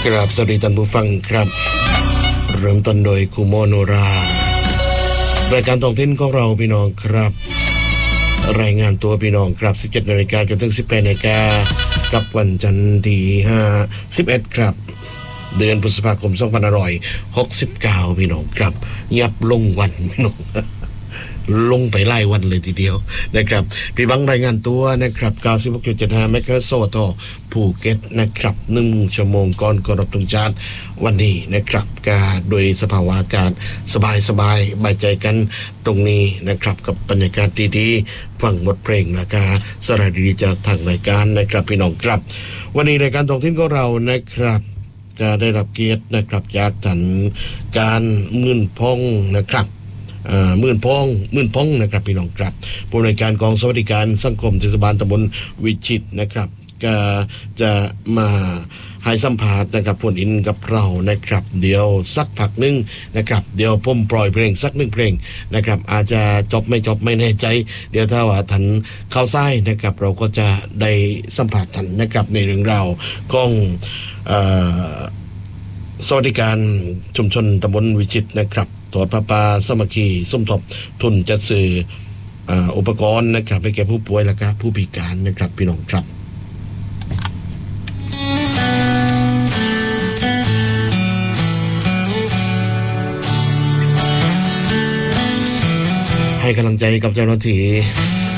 กราบสวัสดีท่านผู้ฟังครับเริ่มต้นโดยครูโมโนรารายการท้องถิ่นของเราพี่น้องครับรายงานตัวพี่น้องครับ 17 นาฬิกาจนถึง 18 นาฬิกากับวันจันทร์ที่11ครับเดือนพฤษภาคม 2569พี่น้องครับยับลงวันพี่น้องลงไปไล่วันเลยทีเดียวนะครับพี่บังรายงานตัวนะครับ 96.75 เมกะเฮิรตซ์ สวทภูเก็ตนะครับ1ชั่วโมงก่อนเคารพธงชาติวันนี้นะครับก็โดยสภาวะอากาศสบายบายใจกันตรงนี้นะครับกับบรรยากาศดีๆฟังบทเพลงแล้วก็สาระดีๆจากทางรายการนะครับพี่น้องครับวันนี้รายการท้องถิ่นของเรานะครับก็ได้รับเกียรตินะครับจากท่านการมื่นพงนะครับมื่นพงนะครับพี่น้องครับผู้อำนวยการกองสวัสดิการสังคมเทศบาลตำบลวิชิตนะครับก็จะมาให้สัมภาษณ์นะครับผลอินกับเรานะครับเดี๋ยวสักพักนึงนะครับเดี๋ยวผมปล่อยเพลงสัก1เพลงนะครับอาจจะจบไม่แน่ใจเดี๋ยวถ้าว่าท่านเข้าซ้ายนะครับเราก็จะได้สัมภาษณ์ท่านนะครับในเรื่องราวของสวัสดิการชุมชนตำบลวิชิตนะครับถอดผ้าป่าสามัคคีสมทบทุนจัดซื้ออุปกรณ์นะครับให้แก่ผู้ป่วยและก็ผู้พิการนะครับพี่น้องครับให้กำลังใจกับเจ้าหน้าที่